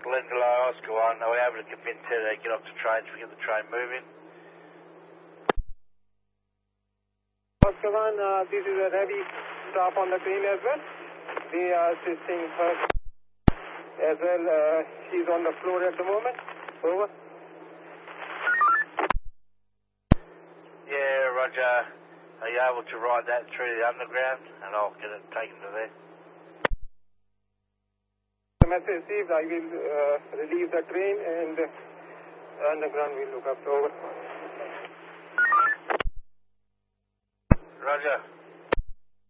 Glendalough, Oscar 1. Are we able to convince her to get off the train so we get the train moving? Oscar 1, this is a heavy stop on the train as well. We are assisting her as well. She's on the floor at the moment. Over. Yeah, Roger. Are you able to ride that through the underground? And I'll get it taken to there. The message received. I will release the train and underground will look up. Over. Roger.